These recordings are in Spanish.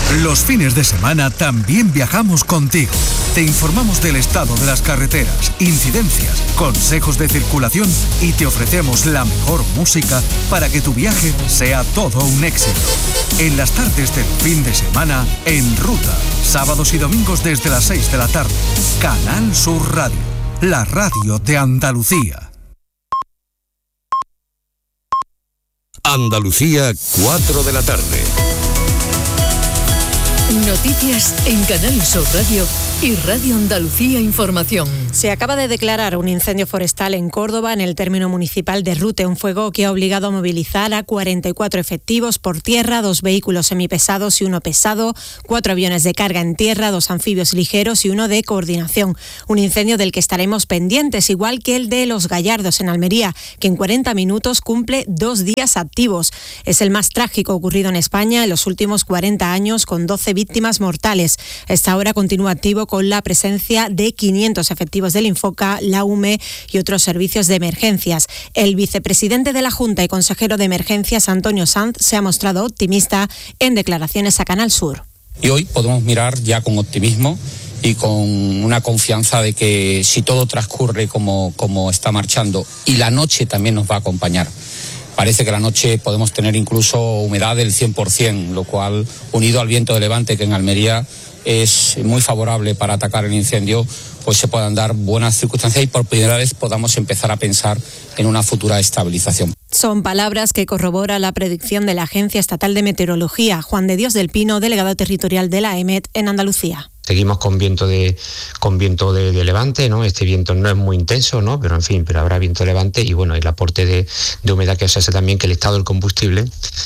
Los fines de semana también viajamos contigo. Te informamos del estado de las carreteras, incidencias, consejos de circulación y te ofrecemos la mejor música para que tu viaje sea todo un éxito. En las tardes del fin de semana, En Ruta, sábados y domingos desde las 6 de la tarde. Canal Sur Radio, la radio de Andalucía. Andalucía, 4 de la tarde. Noticias en Canal Sur Radio y Radio Andalucía Información. Se acaba de declarar un incendio forestal en Córdoba, en el término municipal de Rute, un fuego que ha obligado a movilizar a 44 efectivos por tierra, 2 vehículos semipesados y 1 pesado, 4 aviones de carga en tierra, 2 anfibios ligeros y 1 de coordinación. Un incendio del que estaremos pendientes, igual que el de Los Gallardos en Almería, que en 40 minutos cumple 2 días activos. Es el más trágico ocurrido en España en los últimos 40 años, con 12 víctimas mortales. A esta hora continúa activo con la presencia de 500 efectivos del Infoca, la UME y otros servicios de emergencias. El vicepresidente de la Junta y consejero de Emergencias, Antonio Sanz, se ha mostrado optimista en declaraciones a Canal Sur. Y hoy podemos mirar ya con optimismo y con una confianza de que si todo transcurre como está marchando, y la noche también nos va a acompañar. Parece que la noche podemos tener incluso humedad del 100%, lo cual, unido al viento de levante, que en Almería es muy favorable para atacar el incendio, pues se puedan dar buenas circunstancias y por primera vez podamos empezar a pensar en una futura estabilización. Son palabras que corrobora la predicción de la Agencia Estatal de Meteorología. Juan de Dios del Pino, delegado territorial de la EMET en Andalucía. Seguimos con viento de levante, ¿no? Este viento no es muy intenso, ¿no? Pero habrá viento de levante y bueno, el aporte de humedad que se hace también que el estado del combustible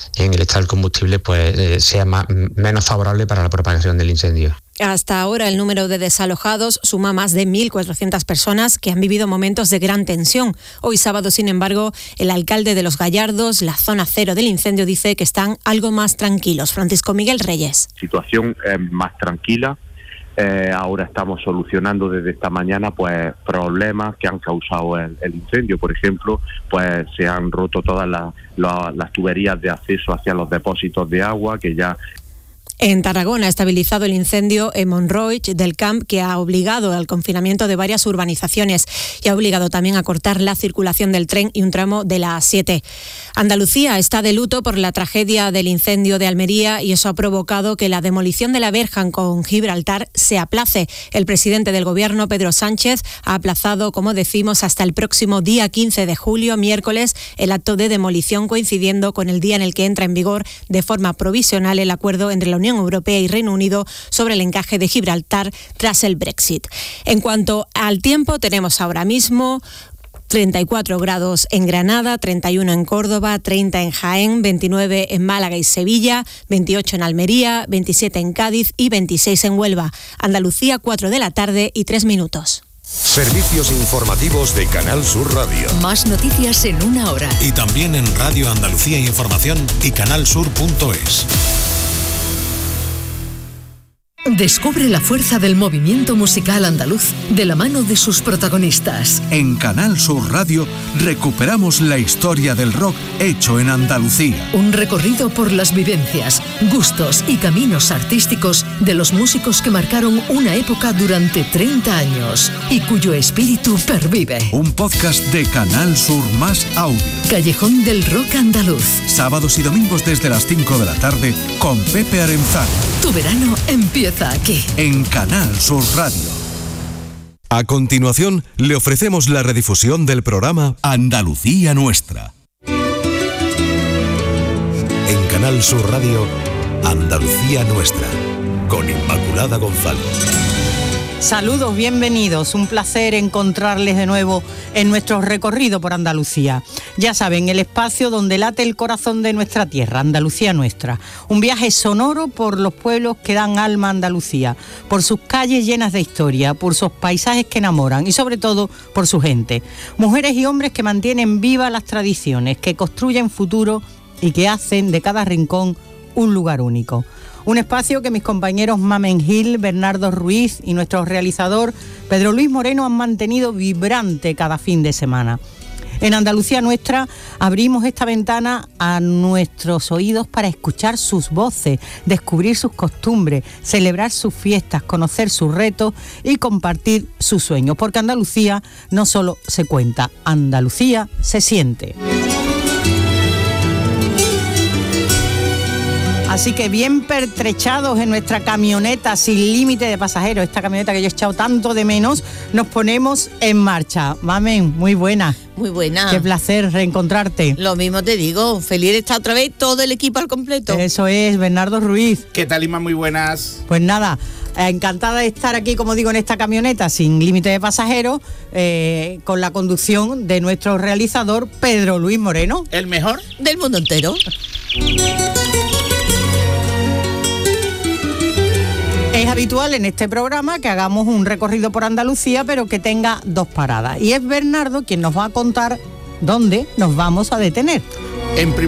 pues sea menos favorable para la propagación del incendio. Hasta ahora el número de desalojados suma más de 1.400 personas que han vivido momentos de gran tensión. Hoy sábado, sin embargo, el alcalde de Los Gallardos, la zona cero del incendio, dice que están algo más tranquilos. Francisco Miguel Reyes. Situación más tranquila. Ahora estamos solucionando desde esta mañana pues problemas que han causado el incendio. Por ejemplo, pues se han roto todas las tuberías de acceso hacia los depósitos de agua que ya... En Tarragona ha estabilizado el incendio en Monroig del Camp, que ha obligado al confinamiento de varias urbanizaciones y ha obligado también a cortar la circulación del tren y un tramo de la A7. Andalucía está de luto por la tragedia del incendio de Almería y eso ha provocado que la demolición de la verja con Gibraltar se aplace. El presidente del Gobierno, Pedro Sánchez, ha aplazado, como decimos, hasta el próximo día 15 de julio, miércoles, el acto de demolición, coincidiendo con el día en el que entra en vigor de forma provisional el acuerdo entre la Unión Europea y Reino Unido sobre el encaje de Gibraltar tras el Brexit. En cuanto al tiempo, tenemos ahora mismo 34 grados en Granada, 31 en Córdoba, 30 en Jaén, 29 en Málaga y Sevilla, 28 en Almería, 27 en Cádiz y 26 en Huelva. Andalucía, 4 de la tarde y 3 minutos. Servicios informativos de Canal Sur Radio. Más noticias en una hora. Y también en Radio Andalucía Información y canalsur.es. Descubre la fuerza del movimiento musical andaluz de la mano de sus protagonistas. En Canal Sur Radio recuperamos la historia del rock hecho en Andalucía. Un recorrido por las vivencias, gustos y caminos artísticos de los músicos que marcaron una época durante 30 años y cuyo espíritu pervive. Un podcast de Canal Sur más audio. Callejón del Rock Andaluz. Sábados y domingos desde las 5 de la tarde con Pepe Arenzano. Tu verano empieza aquí. En Canal Sur Radio. A continuación, le ofrecemos la redifusión del programa Andalucía Nuestra. En Canal Sur Radio, Andalucía Nuestra, con Inmaculada González. Saludos, bienvenidos. Un placer encontrarles de nuevo en nuestro recorrido por Andalucía. Ya saben, el espacio donde late el corazón de nuestra tierra, Andalucía Nuestra. Un viaje sonoro por los pueblos que dan alma a Andalucía, por sus calles llenas de historia, por sus paisajes que enamoran y sobre todo por su gente. Mujeres y hombres que mantienen vivas las tradiciones, que construyen futuro y que hacen de cada rincón un lugar único. Un espacio que mis compañeros Mamen Gil, Bernardo Ruiz y nuestro realizador Pedro Luis Moreno han mantenido vibrante cada fin de semana. En Andalucía Nuestra abrimos esta ventana a nuestros oídos para escuchar sus voces, descubrir sus costumbres, celebrar sus fiestas, conocer sus retos y compartir sus sueños. Porque Andalucía no solo se cuenta, Andalucía se siente. Así que bien pertrechados en nuestra camioneta sin límite de pasajeros, esta camioneta que yo he echado tanto de menos, nos ponemos en marcha. Mamen, muy buena. Muy buena. Qué placer reencontrarte. Lo mismo te digo, feliz de estar otra vez todo el equipo al completo. Eso es, Bernardo Ruiz. ¿Qué tal, Inma? Muy buenas. Pues nada, encantada de estar aquí, como digo, en esta camioneta sin límite de pasajeros, con la conducción de nuestro realizador Pedro Luis Moreno. ¿El mejor? Del mundo entero. Es habitual en este programa que hagamos un recorrido por Andalucía, pero que tenga 2 paradas. Y es Bernardo quien nos va a contar dónde nos vamos a detener. En